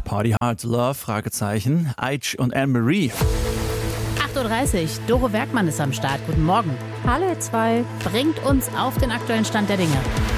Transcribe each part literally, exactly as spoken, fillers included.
Party Hard Love, Fragezeichen. Aitch und Anne-Marie. acht Uhr dreißig, Doro Werkmann ist am Start. Guten Morgen. Hallo ihr zwei. Bringt uns auf den aktuellen Stand der Dinge.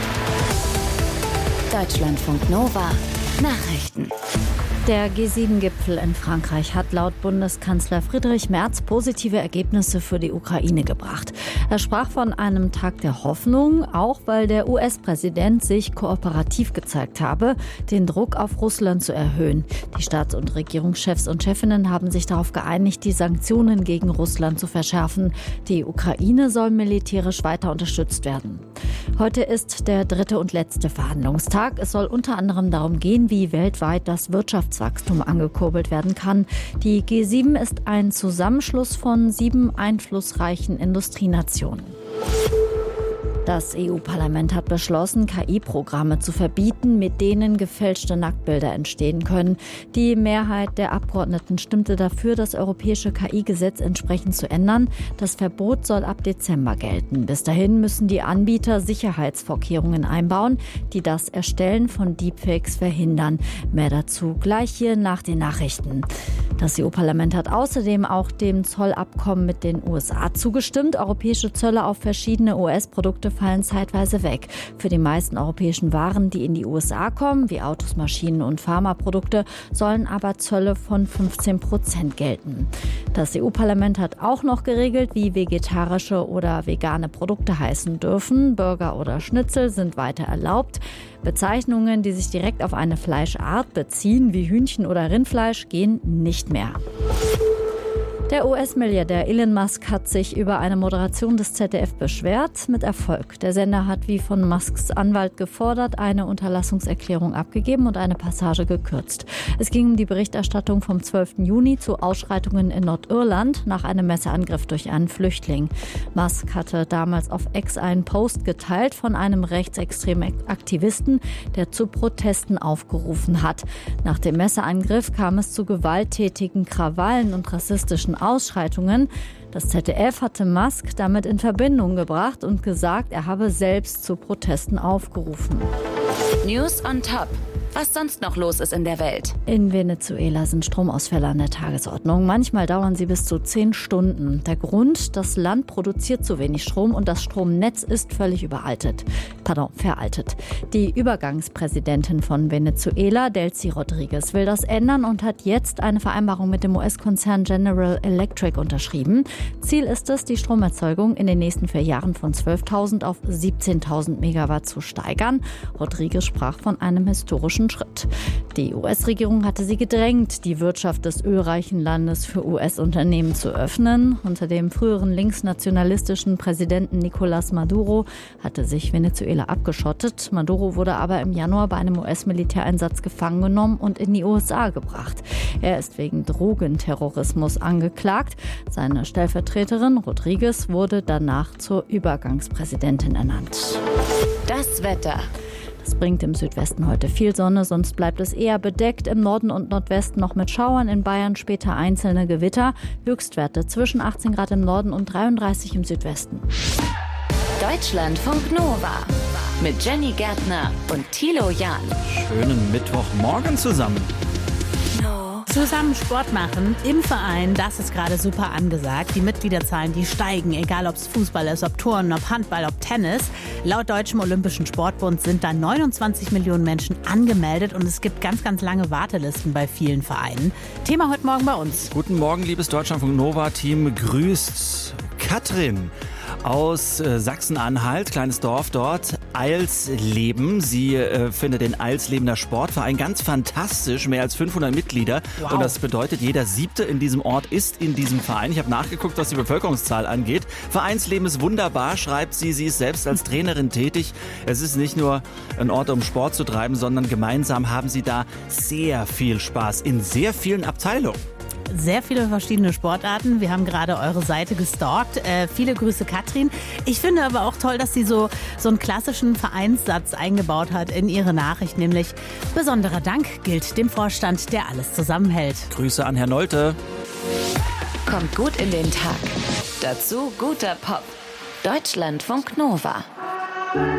Deutschlandfunk Nova. Nachrichten. Der G sieben Gipfel in Frankreich hat laut Bundeskanzler Friedrich Merz positive Ergebnisse für die Ukraine gebracht. Er sprach von einem Tag der Hoffnung, auch weil der U S-Präsident sich kooperativ gezeigt habe, den Druck auf Russland zu erhöhen. Die Staats- und Regierungschefs und Chefinnen haben sich darauf geeinigt, die Sanktionen gegen Russland zu verschärfen. Die Ukraine soll militärisch weiter unterstützt werden. Heute ist der dritte und letzte Verhandlungstag. Es soll unter anderem darum gehen, wie weltweit das Wirtschaftswachstum angekurbelt werden kann. Die G sieben ist ein Zusammenschluss von sieben einflussreichen Industrienationen. Das E U-Parlament hat beschlossen, K I-Programme zu verbieten, mit denen gefälschte Nacktbilder entstehen können. Die Mehrheit der Abgeordneten stimmte dafür, das europäische K I-Gesetz entsprechend zu ändern. Das Verbot soll ab Dezember gelten. Bis dahin müssen die Anbieter Sicherheitsvorkehrungen einbauen, die das Erstellen von Deepfakes verhindern. Mehr dazu gleich hier nach den Nachrichten. Das E U-Parlament hat außerdem auch dem Zollabkommen mit den U S A zugestimmt. Europäische Zölle auf verschiedene U S-Produkte fallen zeitweise weg. Für die meisten europäischen Waren, die in die U S A kommen, wie Autos, Maschinen und Pharmaprodukte, sollen aber Zölle von fünfzehn Prozent gelten. Das E U-Parlament hat auch noch geregelt, wie vegetarische oder vegane Produkte heißen dürfen. Burger oder Schnitzel sind weiter erlaubt. Bezeichnungen, die sich direkt auf eine Fleischart beziehen, wie Hühnchen oder Rindfleisch, gehen nicht mehr. Der U S-Milliardär Elon Musk hat sich über eine Moderation des Z D F beschwert, mit Erfolg. Der Sender hat, wie von Musks Anwalt gefordert, eine Unterlassungserklärung abgegeben und eine Passage gekürzt. Es ging um die Berichterstattung vom zwölften Juni zu Ausschreitungen in Nordirland nach einem Messerangriff durch einen Flüchtling. Musk hatte damals auf X einen Post geteilt von einem rechtsextremen Aktivisten, der zu Protesten aufgerufen hat. Nach dem Messerangriff kam es zu gewalttätigen Krawallen und rassistischen Ausschreitungen. Das Z D F hatte Musk damit in Verbindung gebracht und gesagt, er habe selbst zu Protesten aufgerufen. News on Top. Was sonst noch los ist in der Welt. In Venezuela sind Stromausfälle an der Tagesordnung. Manchmal dauern sie bis zu zehn Stunden. Der Grund, das Land produziert zu wenig Strom und das Stromnetz ist völlig überaltet. Pardon, veraltet. Die Übergangspräsidentin von Venezuela, Delcy Rodriguez, will das ändern und hat jetzt eine Vereinbarung mit dem U S-Konzern General Electric unterschrieben. Ziel ist es, die Stromerzeugung in den nächsten vier Jahren von zwölftausend auf siebzehntausend Megawatt zu steigern. Rodriguez sprach von einem historischen Schritt. Die U S-Regierung hatte sie gedrängt, die Wirtschaft des ölreichen Landes für U S-Unternehmen zu öffnen. Unter dem früheren linksnationalistischen Präsidenten Nicolás Maduro hatte sich Venezuela abgeschottet. Maduro wurde aber im Januar bei einem U S-Militäreinsatz gefangen genommen und in die U S A gebracht. Er ist wegen Drogenterrorismus angeklagt. Seine Stellvertreterin Rodriguez wurde danach zur Übergangspräsidentin ernannt. Das Wetter. Es bringt im Südwesten heute viel Sonne, sonst bleibt es eher bedeckt. Im Norden und Nordwesten noch mit Schauern, in Bayern später einzelne Gewitter. Höchstwerte zwischen achtzehn Grad im Norden und dreiunddreißig im Südwesten. Deutschlandfunk Nova mit Jenny Gärtner und Thilo Jahn. Schönen Mittwochmorgen zusammen. Zusammen Sport machen im Verein, das ist gerade super angesagt. Die Mitgliederzahlen, die steigen, egal ob es Fußball ist, ob Turnen, ob Handball, ob Tennis. Laut Deutschem Olympischen Sportbund sind da neunundzwanzig Millionen Menschen angemeldet und es gibt ganz, ganz lange Wartelisten bei vielen Vereinen. Thema heute Morgen bei uns. Guten Morgen, liebes Deutschlandfunk Nova-Team. Grüßt Katrin aus äh, Sachsen-Anhalt, kleines Dorf dort, Eilsleben. Sie äh, findet den Eilslebener Sportverein ganz fantastisch, mehr als fünfhundert Mitglieder. Wow. Und das bedeutet, jeder Siebte in diesem Ort ist in diesem Verein. Ich habe nachgeguckt, was die Bevölkerungszahl angeht. Vereinsleben ist wunderbar, schreibt sie. Sie ist selbst als Trainerin tätig. Es ist nicht nur ein Ort, um Sport zu treiben, sondern gemeinsam haben sie da sehr viel Spaß in sehr vielen Abteilungen. Sehr viele verschiedene Sportarten. Wir haben gerade eure Seite gestalkt. Äh, viele Grüße, Katrin. Ich finde aber auch toll, dass sie so, so einen klassischen Vereinssatz eingebaut hat in ihre Nachricht, nämlich besonderer Dank gilt dem Vorstand, der alles zusammenhält. Grüße an Herrn Nolte. Kommt gut in den Tag. Dazu guter Pop. Deutschlandfunk Nova.